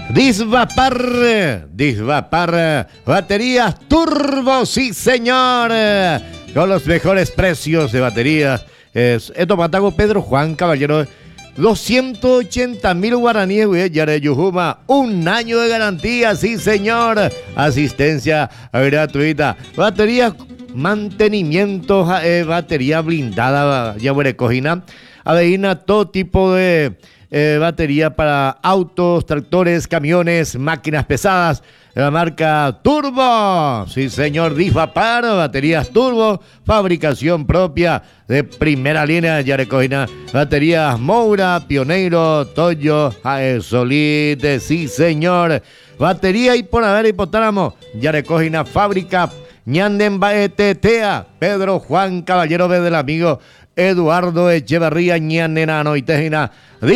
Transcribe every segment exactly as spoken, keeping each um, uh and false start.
Disvapar, Disvapar, baterías turbo, sí señor, con los mejores precios de baterías. Es, esto Matago Pedro Juan Caballero, doscientos ochenta mil guaraníes, Yare Yujuma, un año de garantía, sí señor, asistencia gratuita, baterías, mantenimiento, eh, batería blindada, ya cojina, aveína, todo tipo de eh, batería para autos, tractores, camiones, máquinas pesadas, la marca Turbo, sí señor, Disvapar, baterías Turbo, fabricación propia de primera línea, ya recogina, baterías Moura, Pioneiro, Toyo, Aesolite, sí señor, batería y por haber hipotálamo, ya recogina, fábrica Ñanden Baetetea, Pedro Juan Caballero del amigo Eduardo Echeverría Ñanenano y Tejina,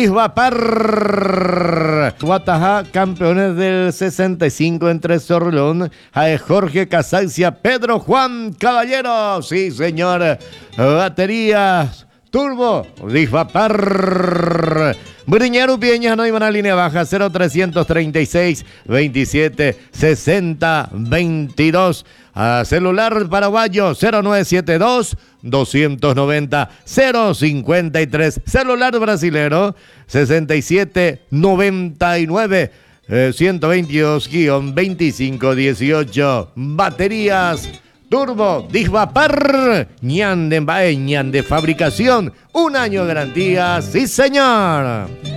Disvapar. Guatajá, campeones del sesenta y cinco entre Sorlón, Jorge Casancia, Pedro Juan Caballero, sí señor, baterías Turbo, Disvapar. Briñero Pieñas, no iban a línea baja, cero trescientos treinta y seis, veintisiete, sesenta, veintidós. A celular paraguayo cero nueve siete dos, doscientos noventa, cero cincuenta y tres. Celular brasilero sesenta y siete, noventa y nueve, eh, ciento veintidós, veinticinco dieciocho. Baterías Turbo, Disvapar, Ñande Bae, Ñande fabricación, un año de garantía, sí señor.